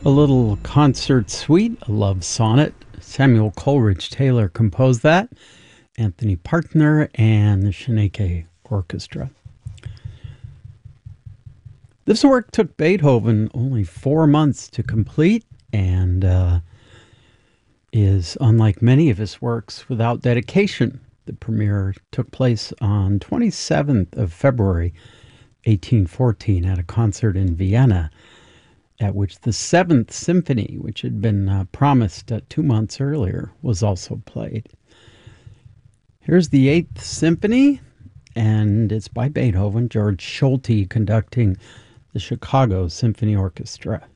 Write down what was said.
A little concert suite, a love sonnet. Samuel Coleridge Taylor composed that. Anthony Partner and the Shaneke Orchestra. This work took Beethoven only 4 months to complete and is, unlike many of his works, without dedication. The premiere took place on 27th of February, 1814, at a concert in Vienna, at which the Seventh Symphony, which had been promised 2 months earlier, was also played. Here's the Eighth Symphony, and it's by Beethoven, George Solti conducting the Chicago Symphony Orchestra.